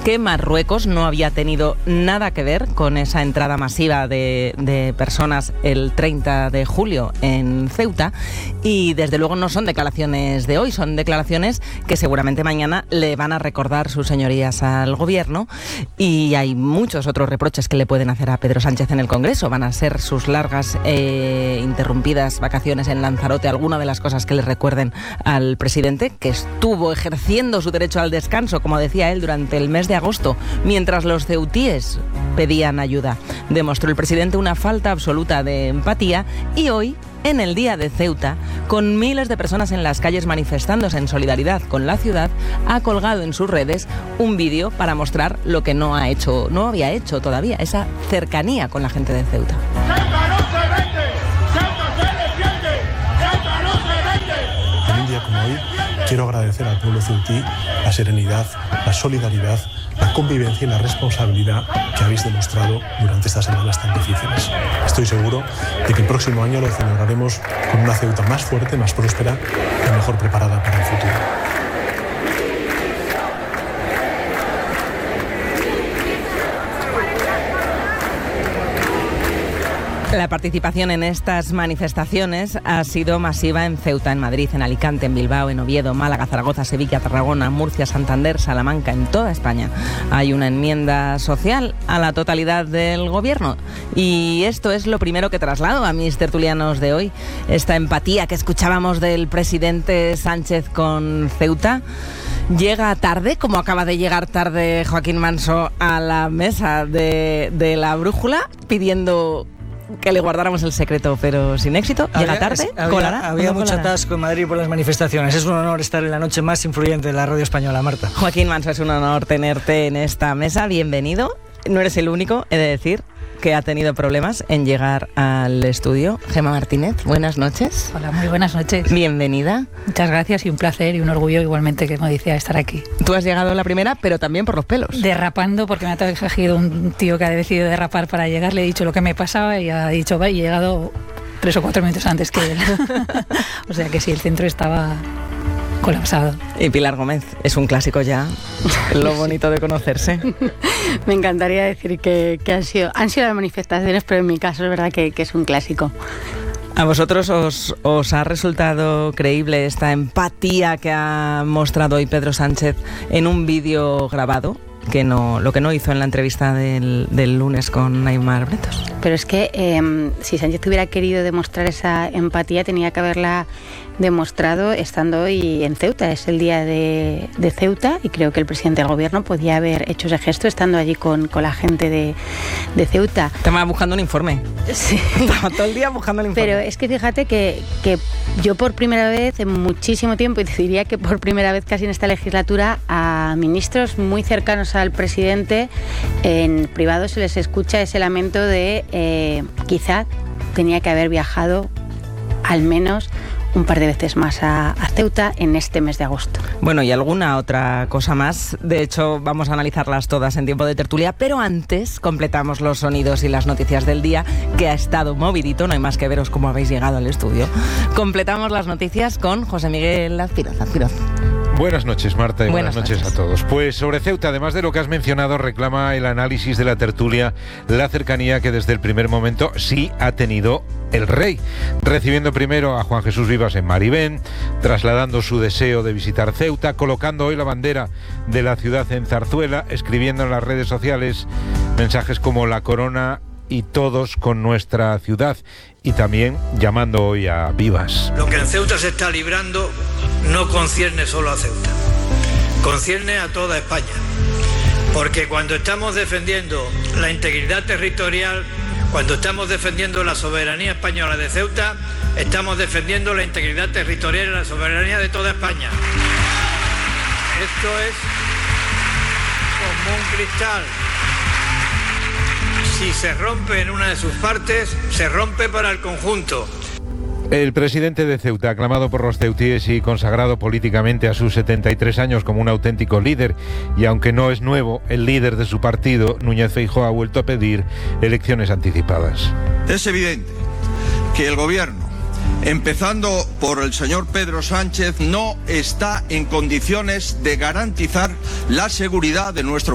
que Marruecos no había tenido nada que ver con esa entrada masiva de personas el 30 de julio en Ceuta, y desde luego no son declaraciones de hoy, son declaraciones que seguramente mañana le van a recordar sus señorías al gobierno, y hay muchos otros reproches que le pueden hacer a Pedro Sánchez en el Congreso. Van a ser sus largas interrumpidas vacaciones en Lanzarote alguna de las cosas que le recuerden al presidente, que estuvo ejerciendo su derecho al descanso, como decía él, durante el mes de agosto, mientras los ceutíes pedían ayuda. Demostró el presidente una falta absoluta de empatía, y hoy, en el día de Ceuta, con miles de personas en las calles manifestándose en solidaridad con la ciudad, ha colgado en sus redes un vídeo para mostrar lo que no había hecho todavía, esa cercanía con la gente de Ceuta. ¡Ceuta no se vende! ¡Ceuta se defiende! ¡Ceuta no se vende! En un día como hoy, quiero agradecer al pueblo ceutí la serenidad, la solidaridad, la convivencia y la responsabilidad que habéis demostrado durante estas semanas tan difíciles. Estoy seguro de que el próximo año lo celebraremos con una Ceuta más fuerte, más próspera y mejor preparada para el futuro. La participación en estas manifestaciones ha sido masiva en Ceuta, en Madrid, en Alicante, en Bilbao, en Oviedo, Málaga, Zaragoza, Sevilla, Tarragona, Murcia, Santander, Salamanca, en toda España. Hay una enmienda social a la totalidad del gobierno, y esto es lo primero que traslado a mis tertulianos de hoy. Esta empatía que escuchábamos del presidente Sánchez con Ceuta llega tarde, como acaba de llegar tarde Joaquín Manso a la mesa de la brújula, pidiendo que le guardáramos el secreto, pero sin éxito. Llega tarde, colará. Había mucho atasco en Madrid por las manifestaciones. Es un honor estar en la noche más influyente de la radio española, Marta. Joaquín Manso, es un honor tenerte en esta mesa. Bienvenido. No eres el único, he de decir, que ha tenido problemas en llegar al estudio. Gemma Martínez, buenas noches. Hola, muy buenas noches. Bienvenida. Muchas gracias, y un placer y un orgullo igualmente, que me decía, estar aquí. Tú has llegado la primera, pero también por los pelos. Derrapando, porque me ha traído un tío que ha decidido derrapar para llegar. Le he dicho lo que me pasaba y ha dicho, va, y he llegado 3 o 4 minutos antes que él. O sea que sí, el centro estaba colapsado. Y Pilar Gómez, es un clásico ya, lo bonito de conocerse. Me encantaría decir que han sido las manifestaciones, pero en mi caso es verdad que es un clásico. ¿A vosotros os ha resultado creíble esta empatía que ha mostrado hoy Pedro Sánchez en un vídeo grabado? Lo que no hizo en la entrevista del lunes con Aimar Bretos. Pero es que si Sánchez hubiera querido demostrar esa empatía, tenía que haberla demostrado estando hoy en Ceuta. Es el día de Ceuta, y creo que el presidente del gobierno podía haber hecho ese gesto estando allí con la gente de Ceuta. Estaba buscando un informe. Sí. Estaba todo el día buscando el informe. Pero es que fíjate que yo por primera vez en muchísimo tiempo, y te diría que por primera vez casi en esta legislatura, a ministros muy cercanos al presidente en privado se les escucha ese lamento de quizá tenía que haber viajado al menos un par de veces más a Ceuta en este mes de agosto. Bueno, y alguna otra cosa más. De hecho, vamos a analizarlas todas en tiempo de tertulia, pero antes completamos los sonidos y las noticias del día, que ha estado movidito, no hay más que veros cómo habéis llegado al estudio. Completamos las noticias con José Miguel Azpiroz. Buenas noches, Marta, y buenas noches a todos. Pues sobre Ceuta, además de lo que has mencionado, reclama el análisis de la tertulia la cercanía que desde el primer momento sí ha tenido el rey, recibiendo primero a Juan Jesús Vivas en Maribén, trasladando su deseo de visitar Ceuta, colocando hoy la bandera de la ciudad en Zarzuela, escribiendo en las redes sociales mensajes como la corona y todos con nuestra ciudad, y también llamando hoy a Vivas. Lo que en Ceuta se está librando no concierne solo a Ceuta, concierne a toda España, porque cuando estamos defendiendo la integridad territorial, cuando estamos defendiendo la soberanía española de Ceuta, estamos defendiendo la integridad territorial y la soberanía de toda España. Esto es como un cristal. Si se rompe en una de sus partes, se rompe para el conjunto. El presidente de Ceuta, aclamado por los ceutíes y consagrado políticamente a sus 73 años como un auténtico líder, y aunque no es nuevo, el líder de su partido, Núñez Feijóo, ha vuelto a pedir elecciones anticipadas. Es evidente que el gobierno, empezando por el señor Pedro Sánchez, no está en condiciones de garantizar la seguridad de nuestro